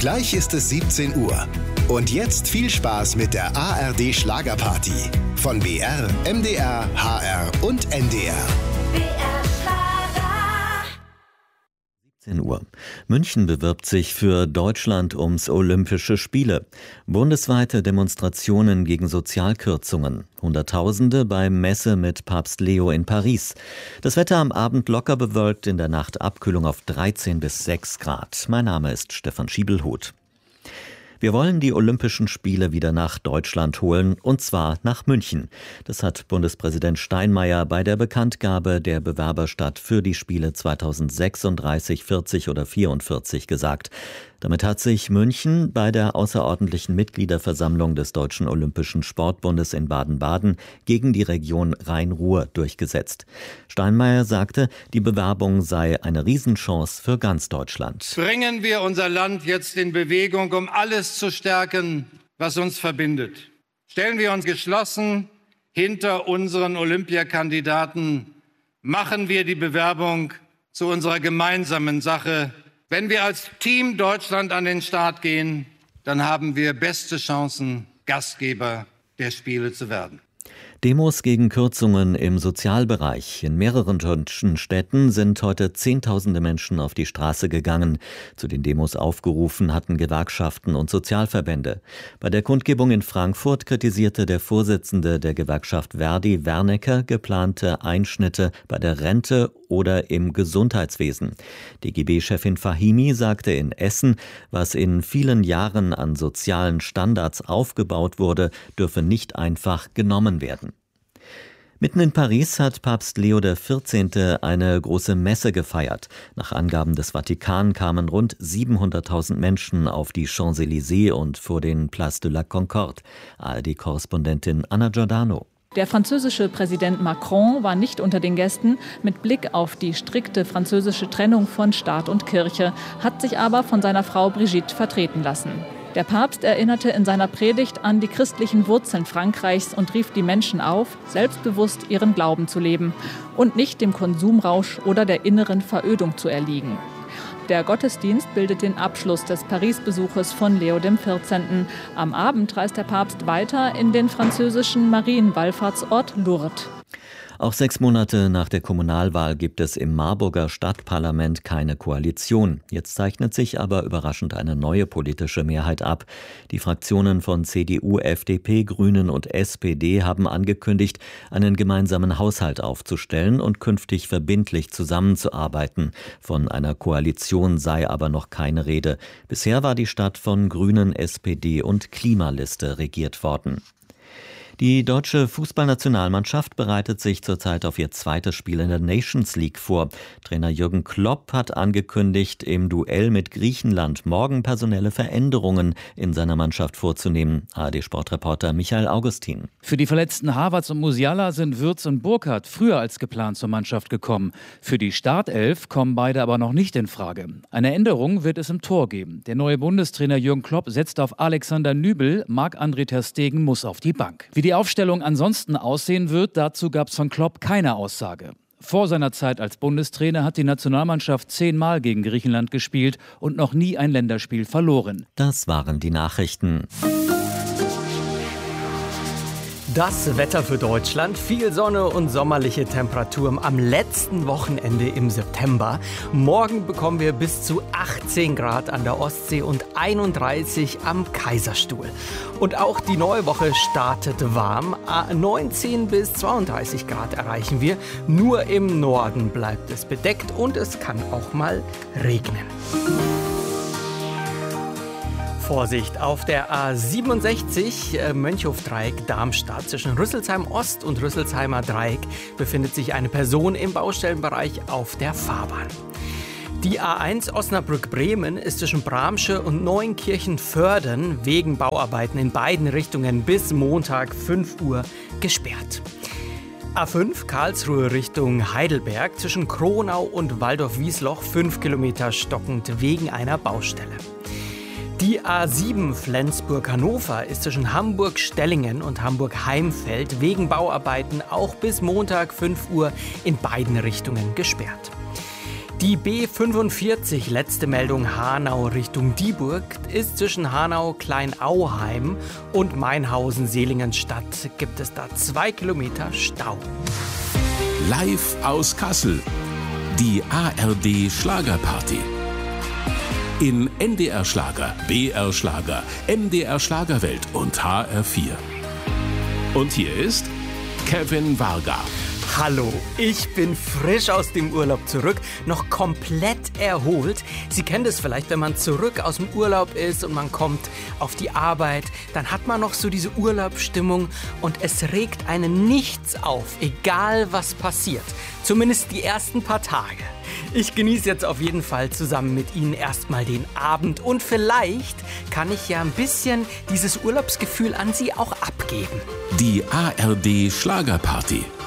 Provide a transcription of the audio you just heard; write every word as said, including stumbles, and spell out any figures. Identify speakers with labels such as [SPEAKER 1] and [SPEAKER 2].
[SPEAKER 1] Gleich ist es siebzehn Uhr. Und jetzt viel Spaß mit der A R D Schlagerparty. Von B R, M D R, H R und N D R.
[SPEAKER 2] B R Schlager.
[SPEAKER 3] siebzehn Uhr. München bewirbt sich für Deutschland ums Olympische Spiele. Bundesweite Demonstrationen gegen Sozialkürzungen. Hunderttausende beim Messe mit Papst Leo in Paris. Das Wetter am Abend locker bewölkt, in der Nacht Abkühlung auf dreizehn bis sechs Grad. Mein Name ist Stefan Schiebelhuth. Wir wollen die Olympischen Spiele wieder nach Deutschland holen, und zwar nach München. Das hat Bundespräsident Steinmeier bei der Bekanntgabe der Bewerberstadt für die Spiele zweitausendsechsunddreißig, vierzig oder vierundvierzig gesagt. Damit hat sich München bei der außerordentlichen Mitgliederversammlung des Deutschen Olympischen Sportbundes in Baden-Baden gegen die Region Rhein-Ruhr durchgesetzt. Steinmeier sagte, die Bewerbung sei eine Riesenchance für ganz Deutschland.
[SPEAKER 4] Bringen wir unser Land jetzt in Bewegung, um alles zu stärken, was uns verbindet. Stellen wir uns geschlossen hinter unseren Olympiakandidaten. Machen wir die Bewerbung zu unserer gemeinsamen Sache. Wenn wir als Team Deutschland an den Start gehen, dann haben wir beste Chancen, Gastgeber der Spiele zu werden.
[SPEAKER 3] Demos gegen Kürzungen im Sozialbereich. In mehreren deutschen Städten sind heute Zehntausende Menschen auf die Straße gegangen. Zu den Demos aufgerufen hatten Gewerkschaften und Sozialverbände. Bei der Kundgebung in Frankfurt kritisierte der Vorsitzende der Gewerkschaft Verdi, Wernecker, geplante Einschnitte bei der Rente oder im Gesundheitswesen. D G B-Chefin Fahimi sagte in Essen, was in vielen Jahren an sozialen Standards aufgebaut wurde, dürfe nicht einfach genommen werden. Mitten in Paris hat Papst Leo der vierzehnte eine große Messe gefeiert. Nach Angaben des Vatikan kamen rund siebenhunderttausend Menschen auf die Champs-Élysées und vor den Place de la Concorde. A R D-Korrespondentin Anna Giordano.
[SPEAKER 5] Der französische Präsident Macron war nicht unter den Gästen. Mit Blick auf die strikte französische Trennung von Staat und Kirche, hat sich aber von seiner Frau Brigitte vertreten lassen. Der Papst erinnerte in seiner Predigt an die christlichen Wurzeln Frankreichs und rief die Menschen auf, selbstbewusst ihren Glauben zu leben und nicht dem Konsumrausch oder der inneren Verödung zu erliegen. Der Gottesdienst bildet den Abschluss des Paris-Besuches von Leo dem vierzehnten. Am Abend reist der Papst weiter in den französischen Marienwallfahrtsort Lourdes.
[SPEAKER 3] Auch sechs Monate nach der Kommunalwahl gibt es im Marburger Stadtparlament keine Koalition. Jetzt zeichnet sich aber überraschend eine neue politische Mehrheit ab. Die Fraktionen von C D U, F D P, Grünen und S P D haben angekündigt, einen gemeinsamen Haushalt aufzustellen und künftig verbindlich zusammenzuarbeiten. Von einer Koalition sei aber noch keine Rede. Bisher war die Stadt von Grünen, S P D und Klimaliste regiert worden. Die deutsche Fußballnationalmannschaft bereitet sich zurzeit auf ihr zweites Spiel in der Nations League vor. Trainer Jürgen Klopp hat angekündigt, im Duell mit Griechenland morgen personelle Veränderungen in seiner Mannschaft vorzunehmen. A R D-Sportreporter Michael Augustin.
[SPEAKER 6] Für die verletzten Havertz und Musiala sind Würz und Burkhardt früher als geplant zur Mannschaft gekommen. Für die Startelf kommen beide aber noch nicht in Frage. Eine Änderung wird es im Tor geben. Der neue Bundestrainer Jürgen Klopp setzt auf Alexander Nübel, Marc-André ter Stegen muss auf die Bank. Wie die Aufstellung ansonsten aussehen wird, dazu gab es von Klopp keine Aussage. Vor seiner Zeit als Bundestrainer hat die Nationalmannschaft zehnmal gegen Griechenland gespielt und noch nie ein Länderspiel verloren.
[SPEAKER 3] Das waren die Nachrichten.
[SPEAKER 7] Das Wetter für Deutschland, viel Sonne und sommerliche Temperaturen am letzten Wochenende im September. Morgen bekommen wir bis zu achtzehn Grad an der Ostsee und einunddreißig am Kaiserstuhl. Und auch die neue Woche startet warm. neunzehn bis zweiunddreißig Grad erreichen wir. Nur im Norden bleibt es bedeckt und es kann auch mal regnen. Vorsicht, auf der A siebenundsechzig äh, Mönchhof-Dreieck Darmstadt zwischen Rüsselsheim Ost und Rüsselsheimer Dreieck befindet sich eine Person im Baustellenbereich auf der Fahrbahn. Die A eins Osnabrück-Bremen ist zwischen Bramsche und Neuenkirchen-Föhrden wegen Bauarbeiten in beiden Richtungen bis Montag fünf Uhr gesperrt. A fünf Karlsruhe Richtung Heidelberg zwischen Kronau und Waldorf-Wiesloch fünf Kilometer stockend wegen einer Baustelle. Die A sieben Flensburg-Hannover ist zwischen Hamburg-Stellingen und Hamburg-Heimfeld wegen Bauarbeiten auch bis Montag fünf Uhr in beiden Richtungen gesperrt. Die B fünfundvierzig, letzte Meldung Hanau Richtung Dieburg, ist zwischen Hanau, Kleinauheim und Mainhausen-Seelingenstadt. Gibt es da zwei Kilometer Stau.
[SPEAKER 8] Live aus Kassel. Die A R D Schlagerparty. In N D R Schlager, B R Schlager, M D R Schlagerwelt und H R vier. Und hier ist Kevin Varga.
[SPEAKER 7] Hallo, ich bin frisch aus dem Urlaub zurück, noch komplett erholt. Sie kennen das vielleicht, wenn man zurück aus dem Urlaub ist und man kommt auf die Arbeit, dann hat man noch so diese Urlaubsstimmung und es regt einen nichts auf, egal was passiert. Zumindest die ersten paar Tage. Ich genieße jetzt auf jeden Fall zusammen mit Ihnen erstmal den Abend und vielleicht kann ich ja ein bisschen dieses Urlaubsgefühl an Sie auch abgeben.
[SPEAKER 8] Die A R D Schlagerparty.